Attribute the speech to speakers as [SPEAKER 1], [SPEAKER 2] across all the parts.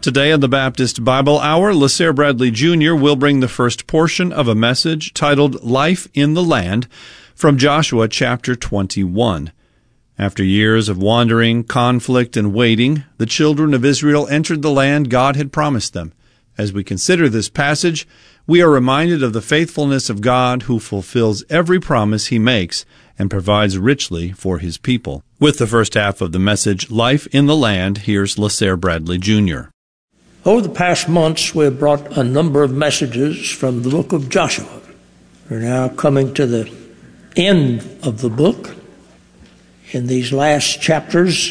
[SPEAKER 1] Today on the Baptist Bible Hour, LaSare Bradley Jr. will bring the first portion of a message titled Life in the Land from Joshua chapter 21. After years of wandering, conflict, and waiting, the children of Israel entered the land God had promised them. As we consider this passage, we are reminded of the faithfulness of God who fulfills every promise He makes and provides richly for His people. With the first half of the message, Life in the Land, here's LaSare Bradley Jr.
[SPEAKER 2] Over the past months, we have brought a number of messages from the book of Joshua. We're now coming to the end of the book. In these last chapters,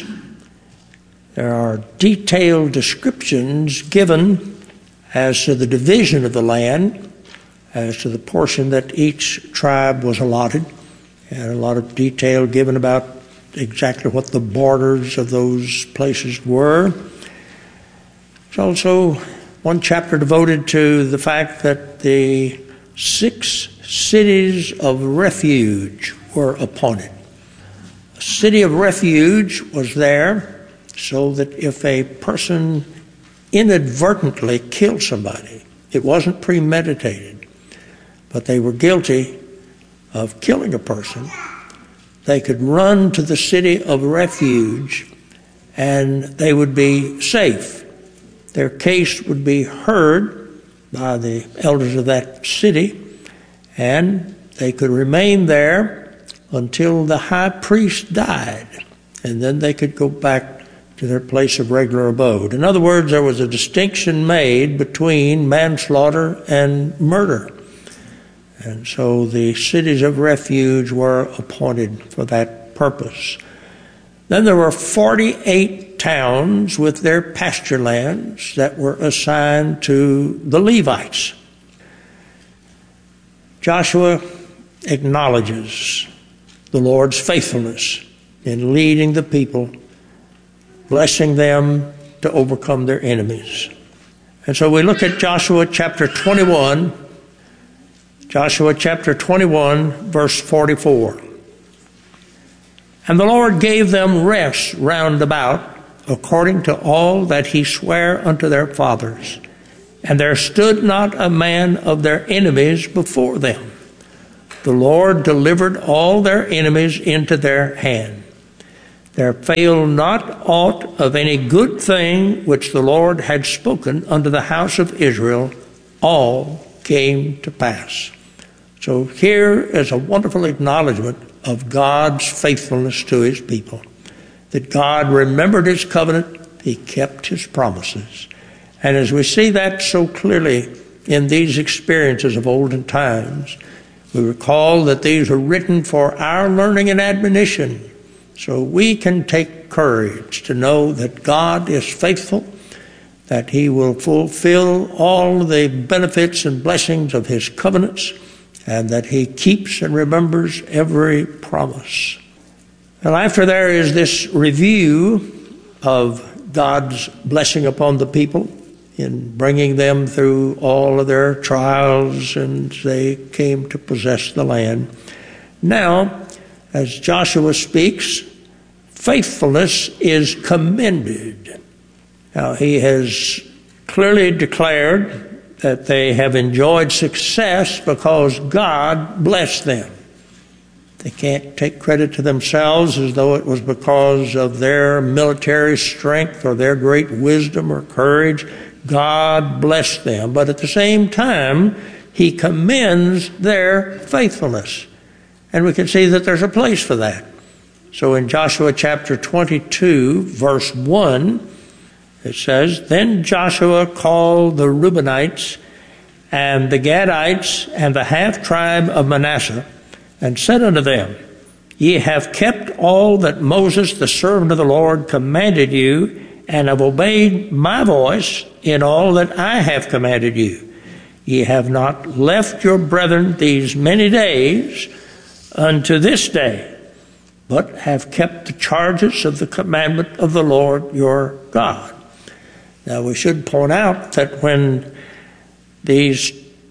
[SPEAKER 2] there are detailed descriptions given as to the division of the land, as to the portion that each tribe was allotted, and a lot of detail given about exactly what the borders of those places were. There's also one chapter devoted to the fact that the 6 cities of refuge were appointed. A city of refuge was there so that if a person inadvertently killed somebody, it wasn't premeditated, but they were guilty of killing a person, they could run to the city of refuge and they would be safe. Their case would be heard by the elders of that city, and they could remain there until the high priest died, and then they could go back to their place of regular abode. In other words, there was a distinction made between manslaughter and murder. And so the cities of refuge were appointed for that purpose. Then there were 48 towns with their pasture lands that were assigned to the Levites. Joshua acknowledges the Lord's faithfulness in leading the people, blessing them to overcome their enemies. And so we look at Joshua chapter 21, verse 44. And the Lord gave them rest round about, according to all that He sware unto their fathers. And there stood not a man of their enemies before them. The Lord delivered all their enemies into their hand. There failed not aught of any good thing which the Lord had spoken unto the house of Israel. All came to pass. So here is a wonderful acknowledgement of God's faithfulness to His people. That God remembered His covenant, He kept His promises. And as we see that so clearly in these experiences of olden times, we recall that these were written for our learning and admonition, so we can take courage to know that God is faithful, that He will fulfill all the benefits and blessings of His covenants, and that He keeps and remembers every promise. Well, after there is this review of God's blessing upon the people in bringing them through all of their trials and they came to possess the land. Now, as Joshua speaks, faithfulness is commended. Now, he has clearly declared that they have enjoyed success because God blessed them. They can't take credit to themselves as though it was because of their military strength or their great wisdom or courage. God blessed them. But at the same time, He commends their faithfulness. And we can see that there's a place for that. So in Joshua chapter 22, verse 1, it says, Then Joshua called the Reubenites and the Gadites and the half-tribe of Manasseh, and said unto them, Ye have kept all that Moses the servant of the Lord commanded you, and have obeyed my voice in all that I have commanded you. Ye have not left your brethren these many days unto this day, but have kept the charges of the commandment of the Lord your God. Now we should point out that when these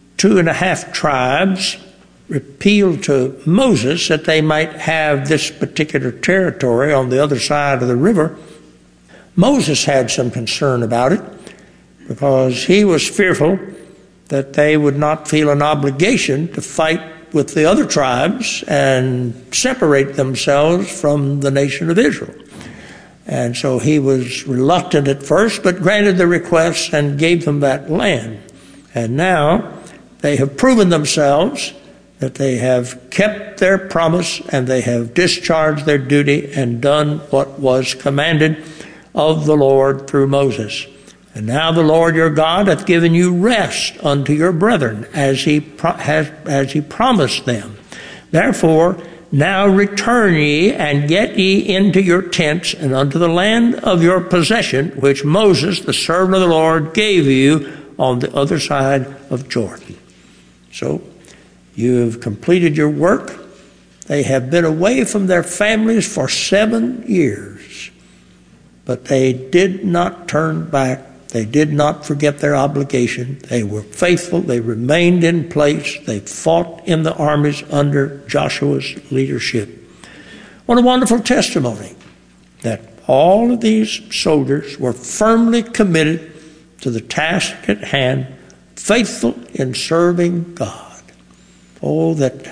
[SPEAKER 2] 2.5 tribes appealed to Moses that they might have this particular territory on the other side of the river, Moses had some concern about it. because he was fearful that they would not feel an obligation to fight with the other tribes and separate themselves from the nation of Israel. And so he was reluctant at first, but granted the request and gave them that land. And now they have proven themselves that they have kept their promise and they have discharged their duty and done what was commanded of the Lord through Moses. And now the Lord your God hath given you rest unto your brethren, as he promised them. Therefore, now return ye, and get ye into your tents, and unto the land of your possession, which Moses, the servant of the Lord, gave you on the other side of Jordan. So, you have completed your work. They have been away from their families for 7 years, but they did not turn back. They did not forget their obligation. They were faithful. They remained in place. They fought in the armies under Joshua's leadership. What a wonderful testimony that all of these soldiers were firmly committed to the task at hand, faithful in serving God. Oh, that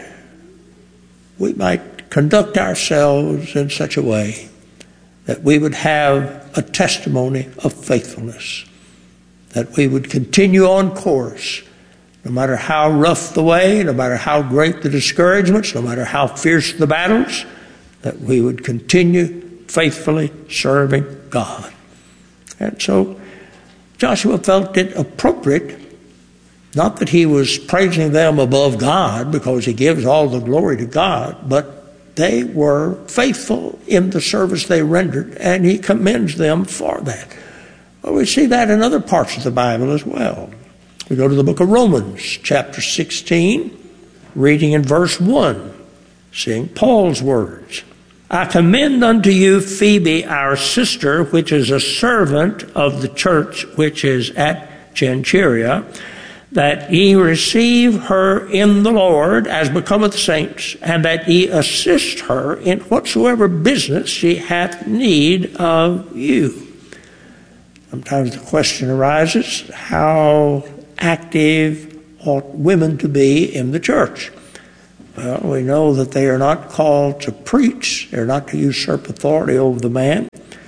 [SPEAKER 2] we might conduct ourselves in such a way that we would have a testimony of faithfulness, that we would continue on course, no matter how rough the way, no matter how great the discouragements, no matter how fierce the battles, that we would continue faithfully serving God. And so Joshua felt it appropriate, not that he was praising them above God, because he gives all the glory to God, but they were faithful in the service they rendered, and he commends them for that. Well, we see that in other parts of the Bible as well. We go to the book of Romans, chapter 16, reading in verse 1, seeing Paul's words. I commend unto you Phoebe, our sister, which is a servant of the church which is at Cenchrea, that ye receive her in the Lord as becometh saints, and that ye assist her in whatsoever business she hath need of you. Sometimes the question arises, how active ought women to be in the church? Well, we know that they are not called to preach. They're not to usurp authority over the man.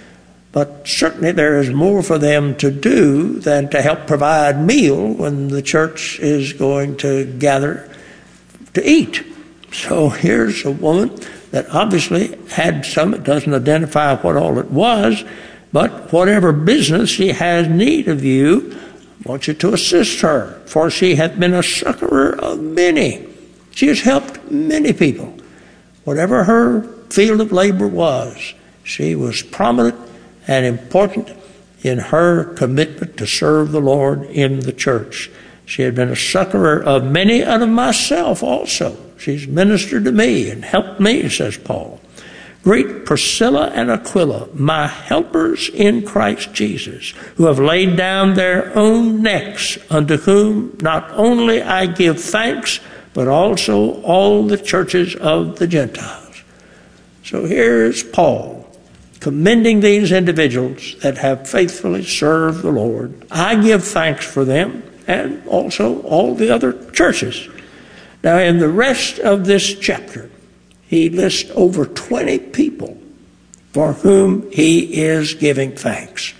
[SPEAKER 2] But certainly there is more for them to do than to help provide meal when the church is going to gather to eat. So here's a woman that obviously had some. It doesn't identify what all it was, but whatever business she has need of you, I want you to assist her, for she hath been a succorer of many. She has helped many people. Whatever her field of labor was, she was prominent and important in her commitment to serve the Lord in the church. She had been a succorer of many and of myself also. She's ministered to me and helped me, says Paul. Greet Priscilla and Aquila, my helpers in Christ Jesus, who have laid down their own necks, unto whom not only I give thanks, but also all the churches of the Gentiles. So here's Paul commending these individuals that have faithfully served the Lord. I give thanks for them, and also all the other churches. Now, in the rest of this chapter, he lists over 20 people for whom he is giving thanks.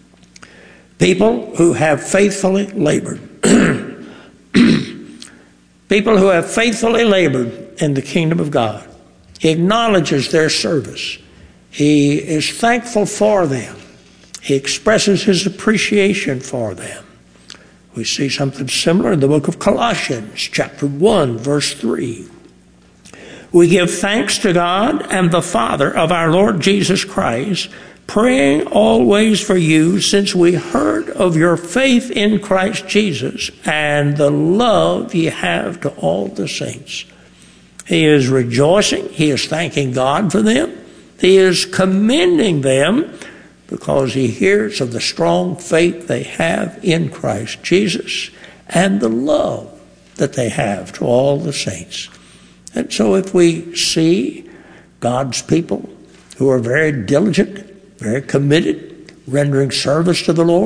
[SPEAKER 2] People who have faithfully labored. People who have faithfully labored in the kingdom of God. He acknowledges their service. He is thankful for them. He expresses his appreciation for them. We see something similar in the book of Colossians, chapter 1, verse 3. We give thanks to God and the Father of our Lord Jesus Christ, praying always for you, since we heard of your faith in Christ Jesus and the love ye have to all the saints. He is rejoicing. He is thanking God for them. He is commending them because he hears of the strong faith they have in Christ Jesus and the love that they have to all the saints. And so if we see God's people who are very diligent, very committed, rendering service to the Lord,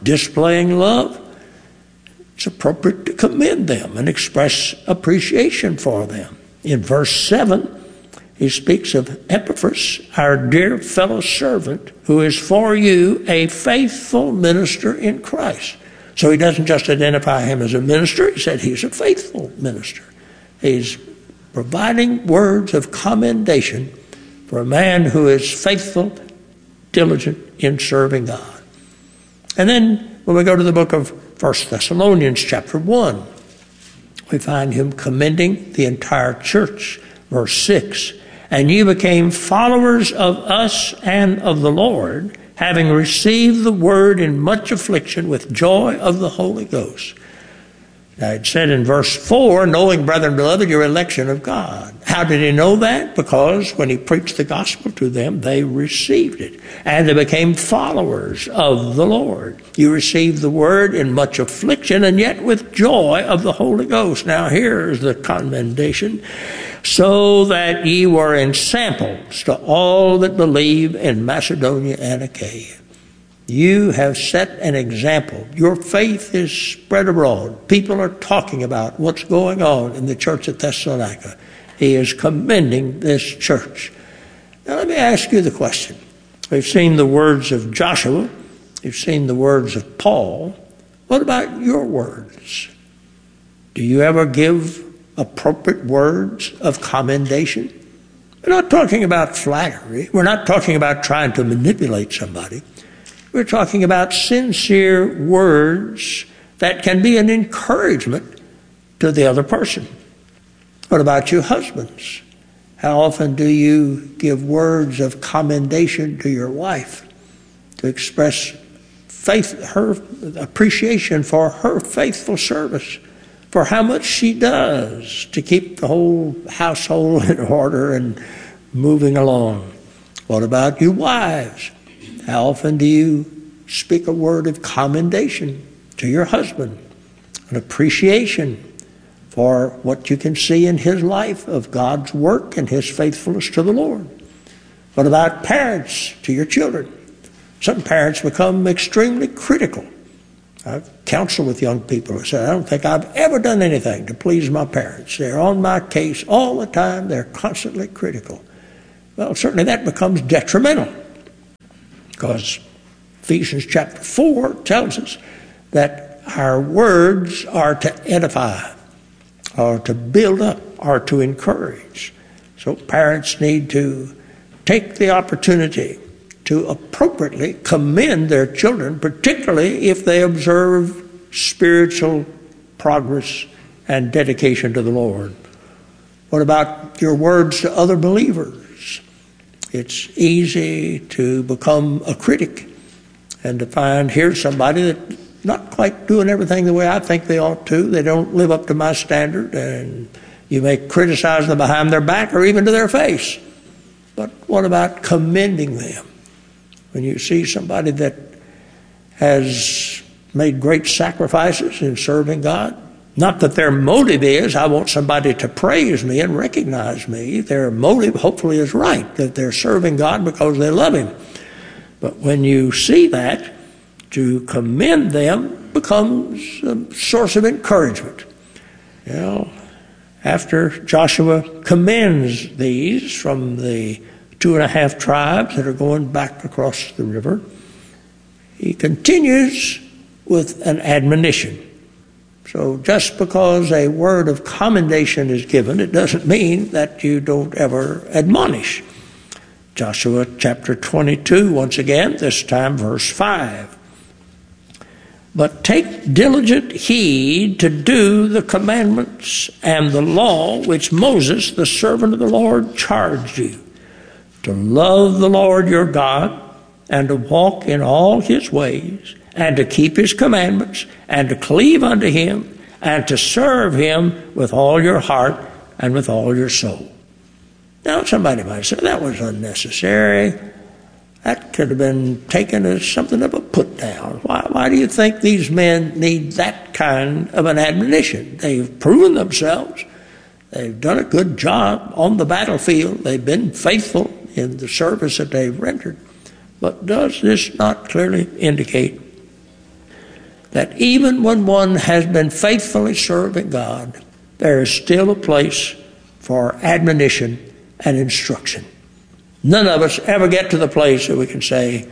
[SPEAKER 2] displaying love, it's appropriate to commend them and express appreciation for them. In verse 7, he speaks of Epaphras, our dear fellow servant, who is for you a faithful minister in Christ. So he doesn't just identify him as a minister, he said he's a faithful minister. He's providing words of commendation for a man who is faithful, diligent in serving God. And then when we go to the book of 1 Thessalonians chapter 1, we find him commending the entire church. Verse 6, and you became followers of us and of the Lord, having received the word in much affliction with joy of the Holy Ghost. Now it said in verse 4, knowing, brethren, beloved, your election of God. How did he know that? Because when he preached the gospel to them, they received it. And they became followers of the Lord. You received the word in much affliction, and yet with joy of the Holy Ghost. Now here is the commendation. So that ye were ensamples to all that believe in Macedonia and Achaia. You have set an example. Your faith is spread abroad. People are talking about what's going on in the church at Thessalonica. He is commending this church. Now let me ask you the question. We've seen the words of Joshua. We've seen the words of Paul. What about your words? Do you ever give appropriate words of commendation? We're not talking about flattery. We're not talking about trying to manipulate somebody. We're talking about sincere words that can be an encouragement to the other person. What about you husbands? How often do you give words of commendation to your wife to express her appreciation for her faithful service, for how much she does to keep the whole household in order and moving along? What about you wives? How often do you speak a word of commendation to your husband, an appreciation for what you can see in his life of God's work and his faithfulness to the Lord? What about parents to your children? Some parents become extremely critical. I've counseled with young people who say, I don't think I've ever done anything to please my parents. They're on my case all the time. They're constantly critical. Well, certainly that becomes detrimental, because Ephesians chapter 4 tells us that our words are to edify, or to build up, or to encourage. So parents need to take the opportunity to appropriately commend their children, particularly if they observe spiritual progress and dedication to the Lord. What about your words to other believers? It's easy to become a critic and to find here's somebody that's not quite doing everything the way I think they ought to. They don't live up to my standard, and you may criticize them behind their back or even to their face. But what about commending them? When you see somebody that has made great sacrifices in serving God, not that their motive is, I want somebody to praise me and recognize me. Their motive hopefully is right, that they're serving God because they love Him. But when you see that, to commend them becomes a source of encouragement. You know, after Joshua commends these from the 2.5 tribes that are going back across the river, he continues with an admonition. So just because a word of commendation is given, it doesn't mean that you don't ever admonish. Joshua chapter 22, once again, this time verse 5. But take diligent heed to do the commandments and the law which Moses, the servant of the Lord, charged you, to love the Lord your God, and to walk in all his ways, and to keep his commandments, and to cleave unto him, and to serve him with all your heart and with all your soul. Now somebody might say, that was unnecessary. That could have been taken as something of a put down. Why do you think these men need that kind of an admonition? They've proven themselves. They've done a good job on the battlefield. They've been faithful in the service that they've rendered. But does this not clearly indicate that even when one has been faithfully serving God, there is still a place for admonition and instruction. None of us ever get to the place that we can say,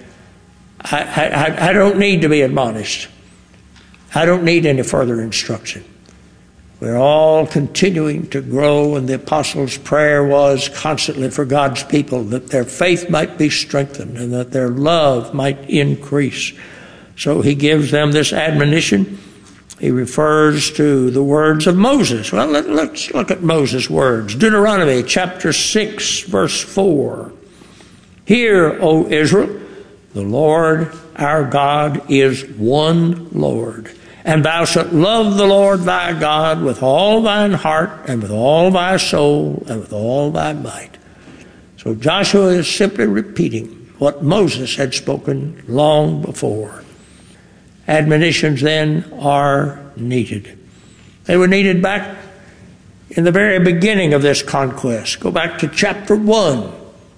[SPEAKER 2] I don't need to be admonished. I don't need any further instruction. We're all continuing to grow, and the apostles' prayer was constantly for God's people that their faith might be strengthened and that their love might increase. So he gives them this admonition. He refers to the words of Moses. Well, let's look at Moses' words. Deuteronomy chapter 6, verse 4. Hear, O Israel, the Lord our God is one Lord. And thou shalt love the Lord thy God with all thine heart and with all thy soul and with all thy might. So Joshua is simply repeating what Moses had spoken long before. Admonitions then are needed. They were needed back in the very beginning of this conquest. Go back to chapter 1.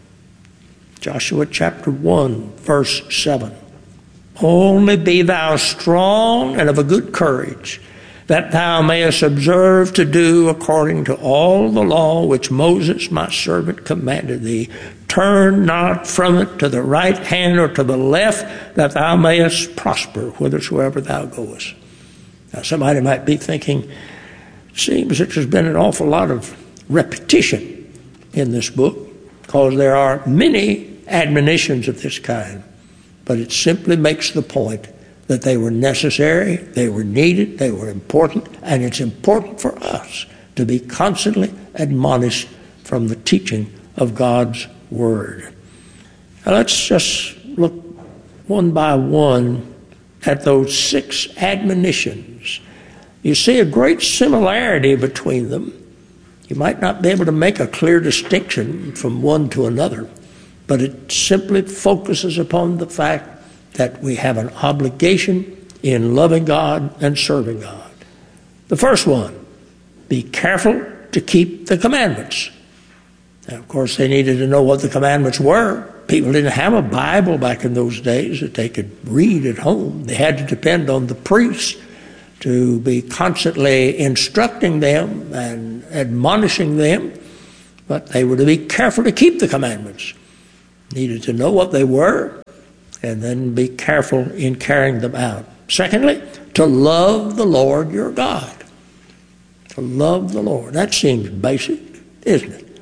[SPEAKER 2] Joshua chapter 1, verse 7. Only be thou strong and of a good courage, that thou mayest observe to do according to all the law which Moses my servant commanded thee. Turn not from it to the right hand or to the left, that thou mayest prosper whithersoever thou goest. Now somebody might be thinking, it seems that there's been an awful lot of repetition in this book, because there are many admonitions of this kind. But it simply makes the point that they were necessary, they were needed, they were important, and it's important for us to be constantly admonished from the teaching of God's Word. Now let's just look one by one at those 6 admonitions. You see a great similarity between them. You might not be able to make a clear distinction from one to another, but it simply focuses upon the fact that we have an obligation in loving God and serving God. The first one, be careful to keep the commandments. Now, of course, they needed to know what the commandments were. People didn't have a Bible back in those days that they could read at home. They had to depend on the priests to be constantly instructing them and admonishing them, but they were to be careful to keep the commandments. Needed to know what they were, and then be careful in carrying them out. Secondly, to love the Lord your God. To love the Lord. That seems basic, isn't it?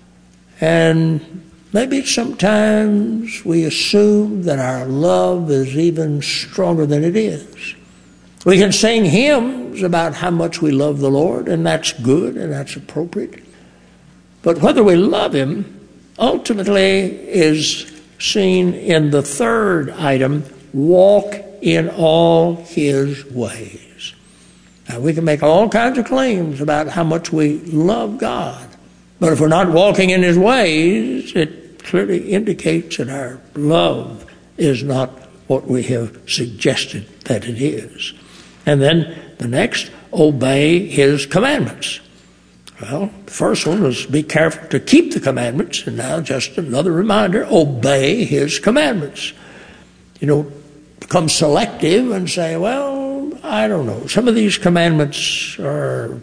[SPEAKER 2] And maybe sometimes we assume that our love is even stronger than it is. We can sing hymns about how much we love the Lord, and that's good and that's appropriate. But whether we love him ultimately is seen in the third item, walk in all his ways. Now, we can make all kinds of claims about how much we love God, but if we're not walking in his ways, it clearly indicates that our love is not what we have suggested that it is. And then the next, obey his commandments. Well, the first one was be careful to keep the commandments, and now just another reminder, obey his commandments. You don't become selective and say, well, I don't know, some of these commandments are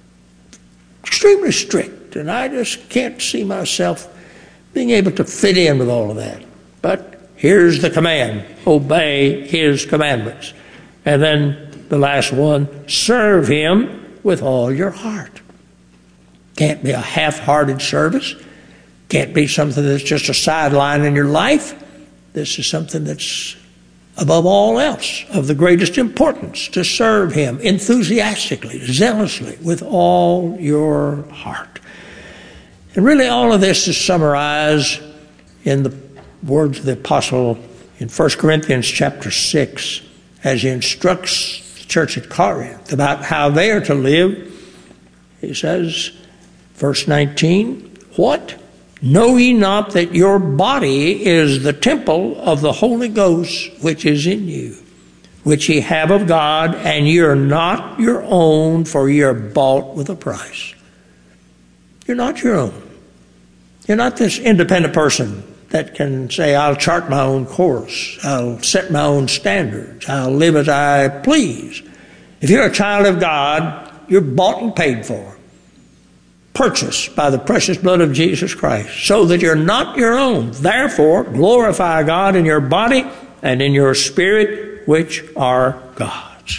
[SPEAKER 2] extremely strict, and I just can't see myself being able to fit in with all of that. But here's the command, obey his commandments. And then the last one, serve him with all your heart. Can't be a half-hearted service. Can't be something that's just a sideline in your life. This is something that's above all else of the greatest importance, to serve him enthusiastically, zealously, with all your heart. And really all of this is summarized in the words of the apostle in 1 Corinthians chapter 6 as he instructs the church at Corinth about how they are to live. He says, verse 19, what? Know ye not that your body is the temple of the Holy Ghost which is in you, which ye have of God, and ye are not your own, for ye are bought with a price. You're not your own. You're not this independent person that can say, I'll chart my own course, I'll set my own standards, I'll live as I please. If you're a child of God, you're bought and paid for, purchased by the precious blood of Jesus Christ, so that you're not your own. Therefore, glorify God in your body and in your spirit, which are God's.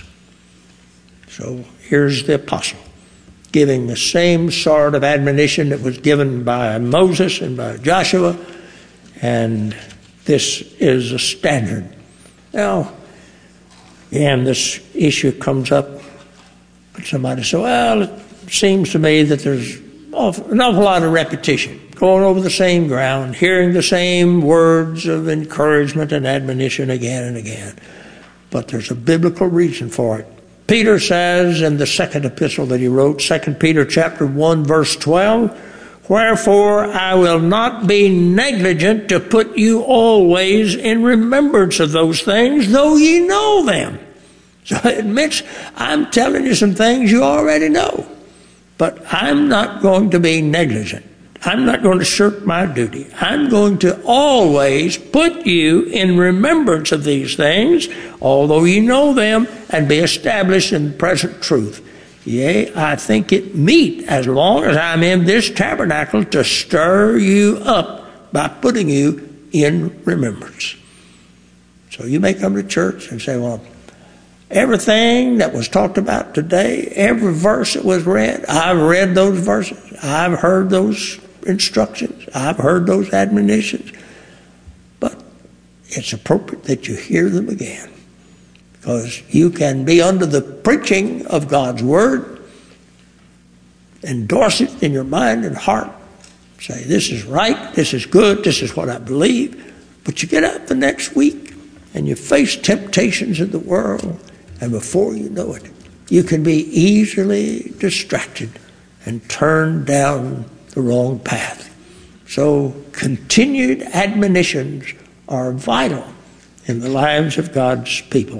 [SPEAKER 2] So here's the apostle giving the same sort of admonition that was given by Moses and by Joshua, and this is a standard. Now, again, this issue comes up. Somebody says, well, it seems to me that there's an awful lot of repetition, going over the same ground, hearing the same words of encouragement and admonition again and again. But there's a biblical reason for it. Peter says in the second epistle that he wrote, 2 Peter chapter 1, verse 12, wherefore I will not be negligent to put you always in remembrance of those things, though ye know them. So it admits, I'm telling you some things you already know, but I'm not going to be negligent. I'm not going to shirk my duty. I'm going to always put you in remembrance of these things, although you know them, and be established in present truth. Yea, I think it meet, as long as I'm in this tabernacle, to stir you up by putting you in remembrance. So you may come to church and say, well, everything that was talked about today, every verse that was read, I've read those verses. I've heard those instructions. I've heard those admonitions. But it's appropriate that you hear them again, because you can be under the preaching of God's Word, endorse it in your mind and heart, say, this is right, this is good, this is what I believe. But you get up the next week and you face temptations in the world, and before you know it, you can be easily distracted and turned down the wrong path. So continued admonitions are vital in the lives of God's people.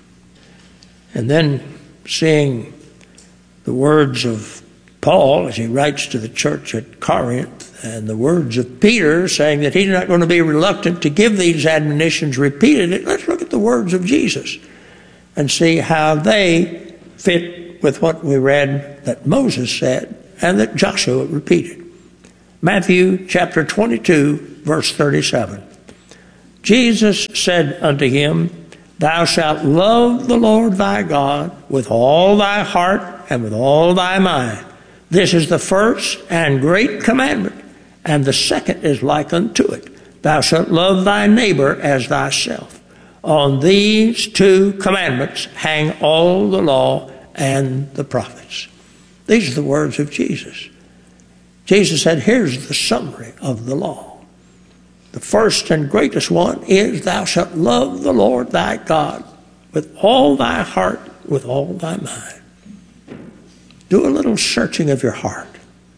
[SPEAKER 2] And then seeing the words of Paul as he writes to the church at Corinth, and the words of Peter saying that he's not going to be reluctant to give these admonitions repeatedly, let's look at the words of Jesus and see how they fit with what we read that Moses said and that Joshua repeated. Matthew chapter 22, verse 37. Jesus said unto him, thou shalt love the Lord thy God with all thy heart and with all thy mind. This is the first and great commandment, and the second is like unto it. Thou shalt love thy neighbor as thyself. On these two commandments hang all the law and the prophets. These are the words of Jesus. Jesus said, here's the summary of the law. The first and greatest one is, thou shalt love the Lord thy God with all thy heart, with all thy mind. Do a little searching of your heart.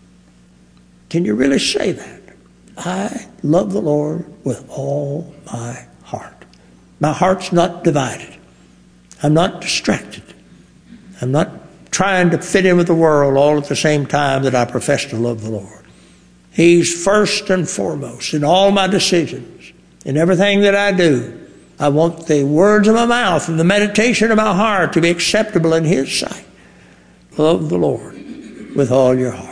[SPEAKER 2] Can you really say that? I love the Lord with all my heart. My heart's not divided. I'm not distracted. I'm not trying to fit in with the world all at the same time that I profess to love the Lord. He's first and foremost in all my decisions, in everything that I do. I want the words of my mouth and the meditation of my heart to be acceptable in His sight. Love the Lord with all your heart.